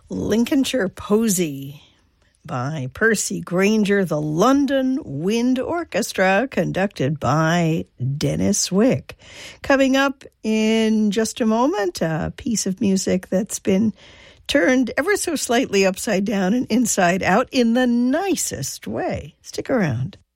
Lincolnshire Posy by Percy Granger, the London Wind Orchestra, conducted by Dennis Wick. Coming up in just a moment, a piece of music that's been turned ever so slightly upside down and inside out in the nicest way. Stick around.